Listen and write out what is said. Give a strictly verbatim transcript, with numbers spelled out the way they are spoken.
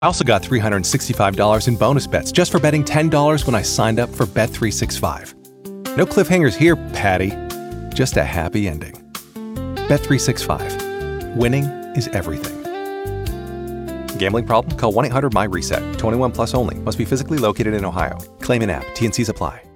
I also got three hundred sixty-five dollars in bonus bets just for betting ten dollars when I signed up for Bet three sixty-five. No cliffhangers here, Patty. Just a happy ending. Bet three sixty-five. Winning is everything. Gambling problem? Call one eight hundred M Y RESET. twenty-one plus only. Must be physically located in Ohio. Claim in app. T N Cs apply.